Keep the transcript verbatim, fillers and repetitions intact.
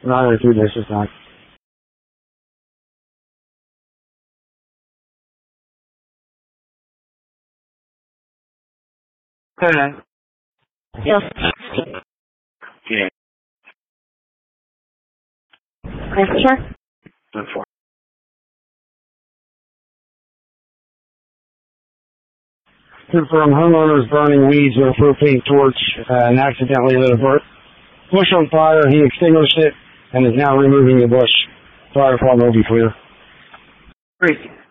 Not every three days, it's not. Okay. Yes. Yeah. Question? That's four. Confirm homeowners burning weeds with a propane torch uh, and accidentally lit a bush on fire. He extinguished it and is now removing the bush. Fire department will be clear. Crazy.